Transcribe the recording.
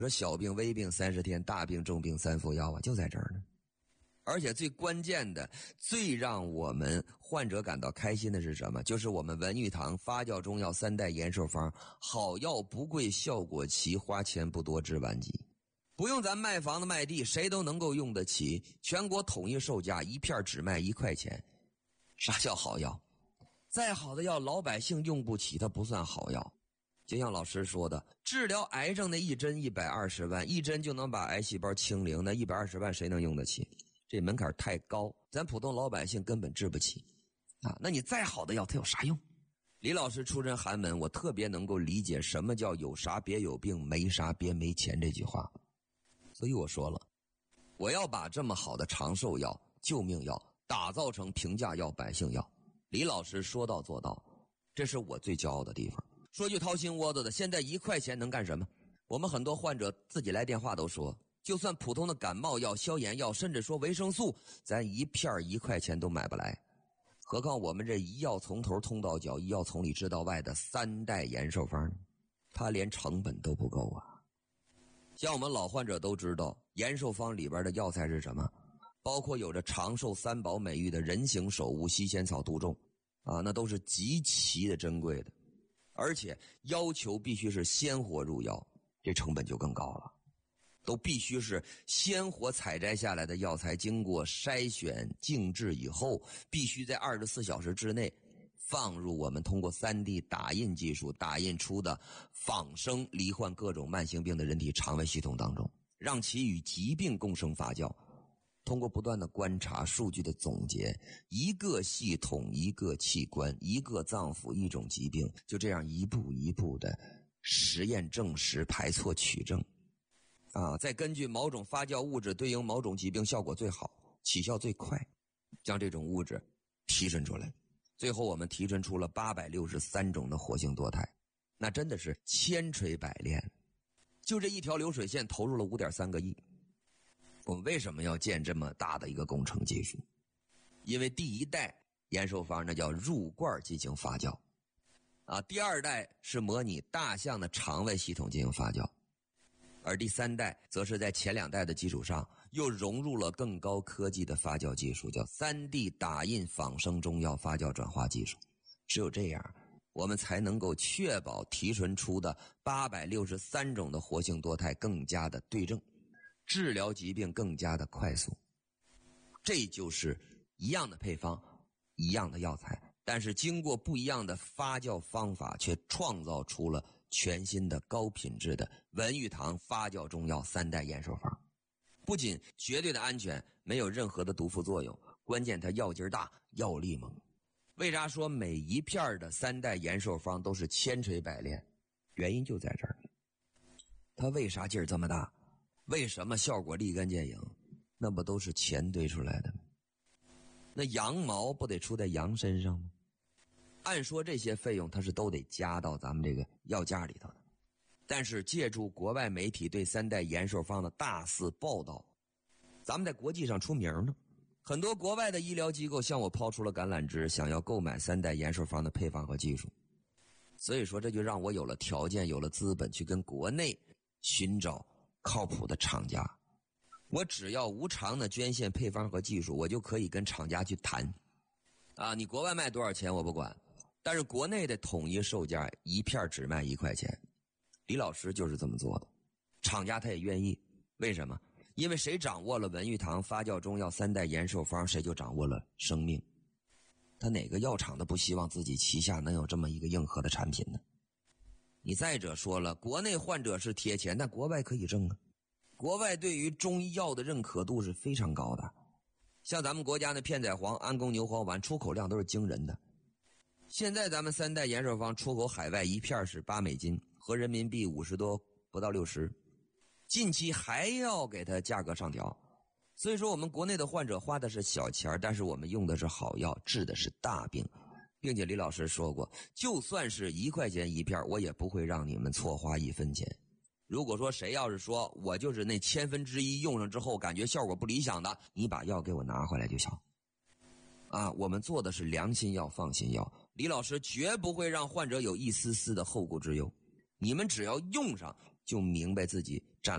说小病微病30天，大病重病3服药啊，就在这儿呢。而且最关键的，最让我们患者感到开心的是什么？就是我们文玉堂发酵中药3代延寿方，好药不贵，效果齐，花钱不多，治晚疾。不用咱卖房子卖地，谁都能够用得起，全国统一售价，一片只卖1块钱。啥叫好药？再好的药老百姓用不起，它不算好药。就像老师说的，治疗癌症的一针120万，一针就能把癌细胞清零，那120万谁能用得起？这门槛太高，咱普通老百姓根本治不起啊！那你再好的药它有啥用？李老师出身寒门，我特别能够理解什么叫有啥别有病，没啥别没钱这句话。所以我说了，我要把这么好的长寿药、救命药打造成平价药、百姓药。李老师说到做到，这是我最骄傲的地方。说句掏心窝子的，现在1块钱能干什么？我们很多患者自己来电话都说，就算普通的感冒药、消炎药，甚至说维生素，咱一片1块钱都买不来。何况我们这一药从头通到脚，一药从里治到外的3代延寿方，它连成本都不够啊。像我们老患者都知道，延寿方里边的药材是什么？包括有着长寿3宝美誉的人形首乌、西仙草、杜仲啊，那都是极其的珍贵的，而且要求必须是鲜活入药，这成本就更高了。都必须是鲜活采摘下来的药材，经过筛选静置以后，必须在24小时之内放入我们通过3D 打印技术打印出的仿生罹患各种慢性病的人体肠胃系统当中，让其与疾病共生发酵。通过不断的观察、数据的总结，一个系统、一个器官、一个脏腑、一种疾病，就这样一步一步的实验证实、排错取证再根据某种发酵物质对应某种疾病效果最好、起效最快，将这种物质提纯出来。最后我们提纯出了863种的活性多肽，那真的是千锤百炼。就这一条流水线投入了5.3个亿。我们为什么要建这么大的一个工程技术？因为第1代延寿方那叫入罐进行发酵第2代是模拟大象的肠胃系统进行发酵，而第3代则是在前2代的基础上又融入了更高科技的发酵技术，叫 3D 打印仿生中药发酵转化技术。只有这样，我们才能够确保提纯出的863种的活性多肽更加的对症，治疗疾病更加的快速。这就是一样的配方，一样的药材，但是经过不一样的发酵方法，却创造出了全新的高品质的文玉堂发酵中药3代延寿方。不仅绝对的安全，没有任何的毒副作用，关键它药劲大，药力猛。为啥说每一片的3代延寿方都是千锤百炼？原因就在这儿。它为啥劲儿这么大？为什么效果立竿见影？那不都是钱堆出来的吗？那羊毛不得出在羊身上吗？按说这些费用它是都得加到咱们这个药价里头的。但是借助国外媒体对3代延寿方的大肆报道，咱们在国际上出名呢。很多国外的医疗机构向我抛出了橄榄枝，想要购买3代延寿方的配方和技术。所以说这就让我有了条件，有了资本去跟国内寻找靠谱的厂家。我只要无偿的捐献配方和技术，我就可以跟厂家去谈你国外卖多少钱我不管，但是国内的统一售价一片只卖1块钱。李老师就是这么做的，厂家他也愿意。为什么？因为谁掌握了文玉堂发酵中药3代延寿方，谁就掌握了生命。他哪个药厂都不希望自己旗下能有这么一个硬核的产品呢？你再者说了，国内患者是贴钱，但国外可以挣啊。国外对于中医药的认可度是非常高的，像咱们国家的片仔癀、安宫牛黄丸出口量都是惊人的。现在咱们3代延寿方出口海外一片是$8，合人民币50多不到60，近期还要给它价格上调。所以说我们国内的患者花的是小钱，但是我们用的是好药，治的是大病。并且李老师说过，就算是1块钱一片，我也不会让你们错花1分钱。如果说谁要是说我就是那1/1000用上之后感觉效果不理想的，你把药给我拿回来就行我们做的是良心药、放心药。李老师绝不会让患者有一丝丝的后顾之忧，你们只要用上就明白自己占